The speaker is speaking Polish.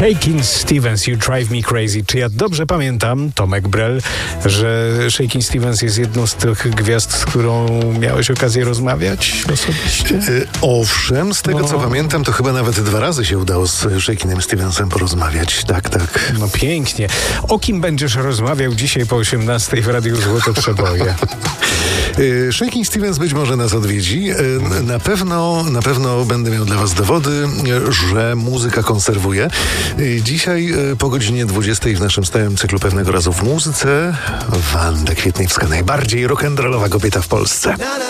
Shakin' Stevens, You Drive Me Crazy. Czy ja dobrze pamiętam, Tomek Brel, że Shakin' Stevens jest jedną z tych gwiazd, z którą miałeś okazję rozmawiać osobiście? Owszem, z tego co pamiętam, to chyba nawet 2 razy się udało z Shakin'em Stevensem porozmawiać. Tak. No pięknie. O kim będziesz rozmawiał dzisiaj po 18 w Radiu Złote Przeboje? Shakin' Stevens być może nas odwiedzi. Na pewno będę miał dla was dowody, że muzyka konserwuje. Dzisiaj po godzinie 20 w naszym stałym cyklu Pewnego razu w muzyce Wanda Kwietniewska, najbardziej rock'n'rollowa kobieta w Polsce.